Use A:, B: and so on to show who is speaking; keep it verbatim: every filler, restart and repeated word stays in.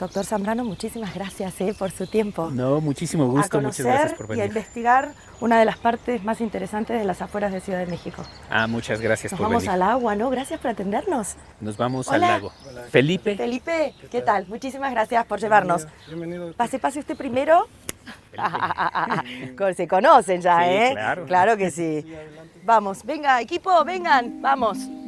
A: Doctor Zambrano, muchísimas gracias eh, por su tiempo.
B: No, muchísimo gusto,
A: a
B: muchas gracias por
A: conocer y
B: venir.
A: a investigar una de las partes más interesantes de las afueras de Ciudad de México.
B: Ah, muchas gracias
A: Nos
B: por
A: vamos
B: venir.
A: al agua, ¿no? Gracias por atendernos.
B: Nos vamos
A: Hola.
B: al lago. Felipe.
A: Felipe, ¿qué tal? Muchísimas gracias por llevarnos.
C: Bienvenido.
A: Pase, pase usted primero. Se conocen ya,
B: Sí,
A: ¿eh?
B: claro.
A: Claro que sí. Vamos, venga, equipo, vengan, vamos.